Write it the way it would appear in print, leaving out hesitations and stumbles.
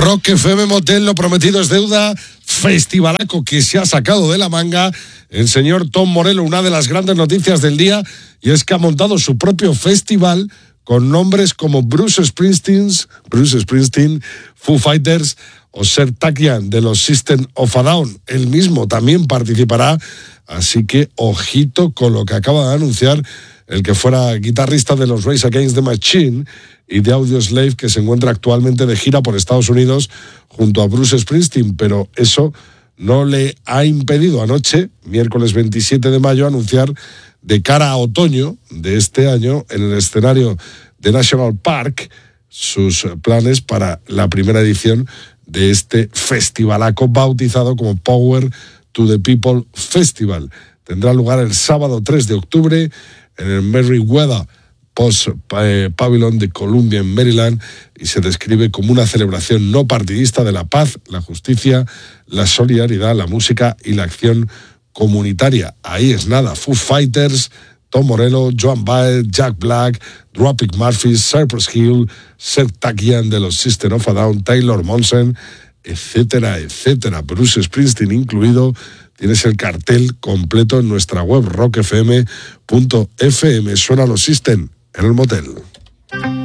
Rock FM Motel, lo prometido es deuda. Festivalaco que se ha sacado de la manga el señor Tom Morello. Una de las grandes noticias del día, y es que ha montado su propio festival con nombres como Bruce Springsteen, Foo Fighters o Serj Tankian de los System of a Down. Él mismo también participará, así que ojito con lo que acaba de anunciar el que fuera guitarrista de los Rage Against the Machine y de Audioslave, que se encuentra actualmente de gira por Estados Unidos junto a Bruce Springsteen, pero eso no le ha impedido anoche, miércoles 27 de mayo, anunciar de cara a otoño de este año en el escenario de National Park sus planes para la primera edición de este festivalaco bautizado como Power to the People Festival. Tendrá lugar el sábado 3 de octubre en el Merriweather Post Pavilion de Columbia, en Maryland, y se describe como una celebración no partidista de la paz, la justicia, la solidaridad, la música y la acción comunitaria. Ahí es nada. Foo Fighters, Tom Morello, Joan Baez, Jack Black, Dropkick Murphys, Cypress Hill, Serj Tankian de los System of a Down, Taylor Momsen, etcétera, etcétera. Bruce Springsteen incluido. Tienes el cartel completo en nuestra web rockfm.fm. Suena los System en el motel.